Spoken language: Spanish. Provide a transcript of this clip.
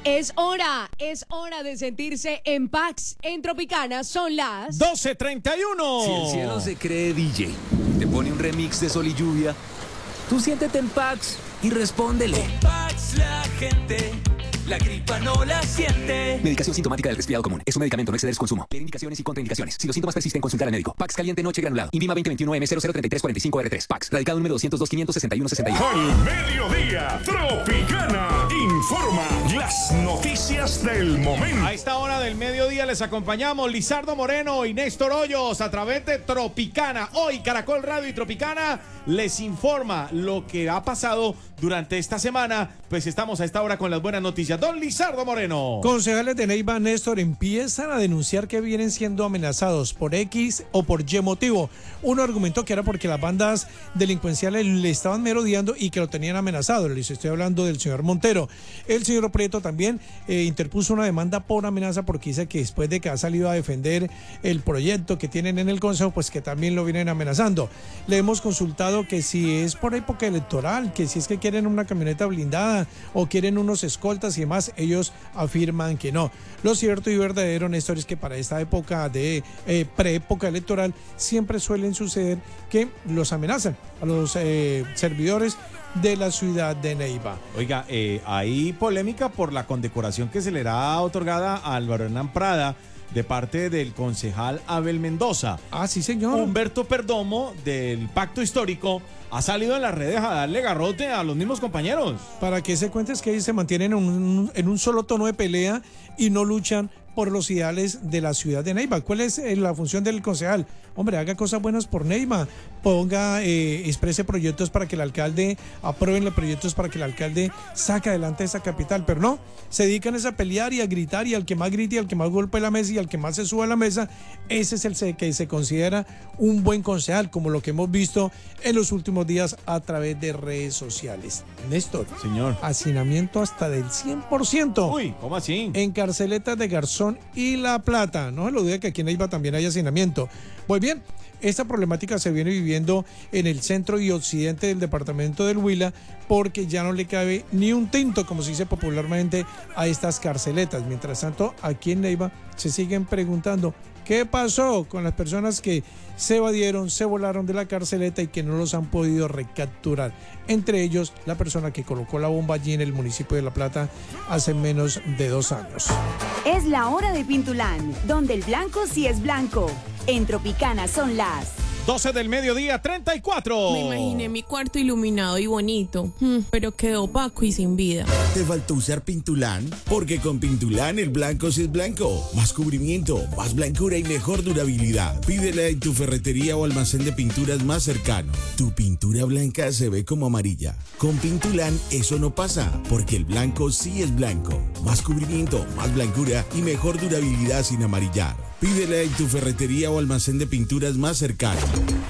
Es hora de sentirse en Pax. En Tropicana son las 12:31. Si el cielo se cree DJ, te pone un remix de Sol y Lluvia, tú siéntete en Pax y respóndele. Con Pax la gente, la gripa no la siente. Medicación sintomática del resfriado común. Es un medicamento, no exceder su consumo. Leer indicaciones y contraindicaciones. Si los síntomas persisten, consultar al médico. Pax caliente noche granulado. INVIMA 2021M003345R3. Pax. Radical número 202-561-61. Al mediodía, Tropicana informa las noticias del momento. A esta hora del mediodía les acompañamos Lizardo Moreno y Néstor Hoyos a través de Tropicana. Hoy Caracol Radio y Tropicana les informa lo que ha pasado durante esta semana. Pues estamos a esta hora con las buenas noticias. Don Lizardo Moreno. Concejales de Neiva, Néstor, empiezan a denunciar que vienen siendo amenazados por X o por Y motivo. Uno argumentó que era porque las bandas delincuenciales le estaban merodeando y que lo tenían amenazado. Les estoy hablando del señor Montero. El señor Prieto también interpuso una demanda por amenaza porque dice que después de que ha salido a defender el proyecto que tienen en el Consejo, pues que también lo vienen amenazando. Le hemos consultado que si es por época electoral, que si es que quieren una camioneta blindada o quieren unos escoltas y demás, ellos afirman que no. Lo cierto y verdadero, Néstor, es que para esta época de preépoca electoral siempre suelen suceder que los amenazan a los servidores de la ciudad de Neiva. Oiga, hay polémica por la condecoración que se le era otorgada a Álvaro Hernán Prada de parte del concejal Abel Mendoza. Ah, sí, señor. Humberto Perdomo, del Pacto Histórico, ha salido en las redes a darle garrote a los mismos compañeros. Para que se cuente es que ellos se mantienen en un solo tono de pelea y no luchan por los ideales de la ciudad de Neiva. ¿Cuál es la función del concejal? Hombre, haga cosas buenas por Neiva, exprese proyectos para que el alcalde aprueben los proyectos para que el alcalde saque adelante esa capital, pero no, se dedican a pelear y a gritar, y al que más grite y al que más golpee la mesa y al que más se suba a la mesa, ese es el que se considera un buen concejal, como lo que hemos visto en los últimos días a través de redes sociales. Néstor, señor, hacinamiento hasta del 100%. Uy, ¿cómo así? En carceletas de Garzón y La Plata. No se lo diga que aquí en Neiva también hay hacinamiento. Pues bien, esta problemática se viene viviendo en el centro y occidente del departamento del Huila porque ya no le cabe ni un tinto, como se dice popularmente, a estas carceletas. Mientras tanto, aquí en Neiva se siguen preguntando qué pasó con las personas que se evadieron, se volaron de la carceleta y que no los han podido recapturar. Entre ellos, la persona que colocó la bomba allí en el municipio de La Plata hace menos de 2 años. Es la hora de Pintulán, donde el blanco sí es blanco. En Tropicana son las 12 del mediodía, 34. Me imaginé mi cuarto iluminado y bonito, pero quedó opaco y sin vida. ¿Te faltó usar Pintulán? Porque con Pintulán el blanco sí es blanco. Más cubrimiento, más blancura y mejor durabilidad. Pídela en tu ferretería o almacén de pinturas más cercano. Tu pintura blanca se ve como amarilla. Con Pintulán eso no pasa, porque el blanco sí es blanco. Más cubrimiento, más blancura y mejor durabilidad sin amarillar. Pídela en tu ferretería o almacén de pinturas más cercano.